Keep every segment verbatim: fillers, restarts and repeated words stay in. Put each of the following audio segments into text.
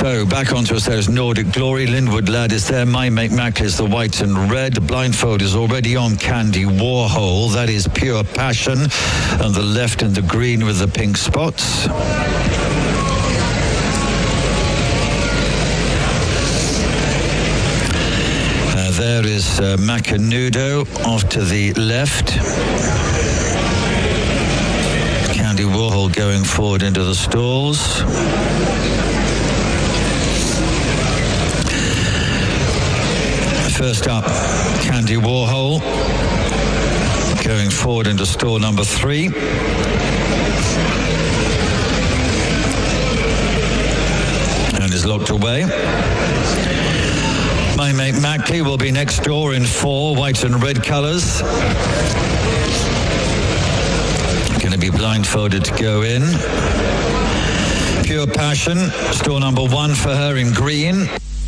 So back onto us, there's Nordic Glory. Linwood Lad is there. My Mate Mackley is the white and red. Blindfold is already on Candy Warhol. That is Pure Passion. On the left in the green with the pink spots. Uh, there is uh, Macanudo off to the left. Candy Warhol going forward into the stalls. First up, Candy Warhol going forward into stall number three. And is locked away. My Mate Mackley will be next door in four, white and red colours. Going to be blindfolded to go in. Pure Passion, stall number one for her in green.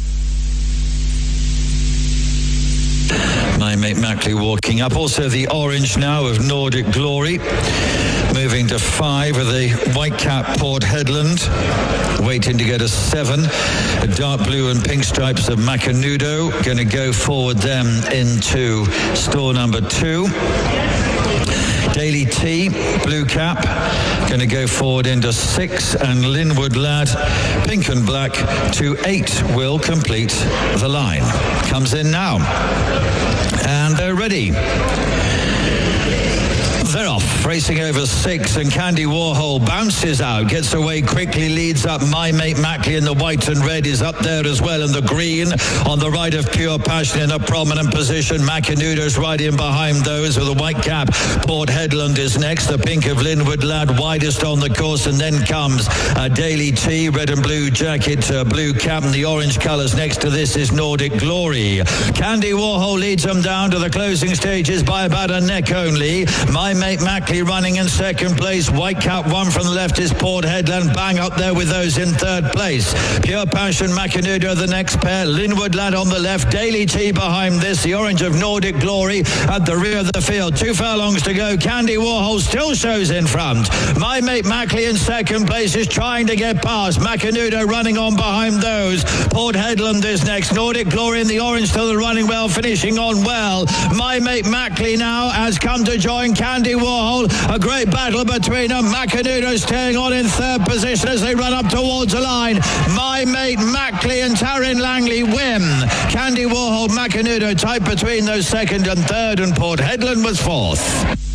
My Mate Mackley walking up. Also the orange now of Nordic Glory. Moving to five with the white cap Port Hedland. Waiting to get a seven. The dark blue and pink stripes of Macanudo. Going to go forward then into stall number two. Daily Tea, blue cap, going to go forward into six, and Linwood Lad, pink and black, to eight will complete the line. Comes in now. And they're ready. They're off, racing over six, and Candy Warhol bounces out, gets away quickly, leads up. My Mate Mackley in the white and red is up there as well in the green. On the right of Pure Passion in a prominent position. Macanudo's right in behind those with a white cap. Port Hedland is next. The pink of Linwood Lad widest on the course, and then comes a Daily Tea, red and blue jacket, uh, blue cap, and the orange colours next to this is Nordic Glory. Candy Warhol leads them down to the closing stages by about a neck only. My Mate Mackley running in second place. White cap one from the left is Port Hedland. Bang up there with those in third place. Pure Passion, Macanudo the next pair. Linwood Lad on the left. Daily Tea behind this. The orange of Nordic Glory at the rear of the field. Two furlongs to go. Candy Warhol still shows in front. My Mate Mackley in second place is trying to get past. Macanudo running on behind those. Port Hedland is next. Nordic Glory in the orange still running well, finishing on well. My Mate Mackley now has come to join Candy Warhol. A great battle between them. Macanudo staying on in third position as they run up towards the line. My Mate Mackley and Taryn Langley win. Candy Warhol, Macanudo tight between those second and third, and Port Hedland was fourth.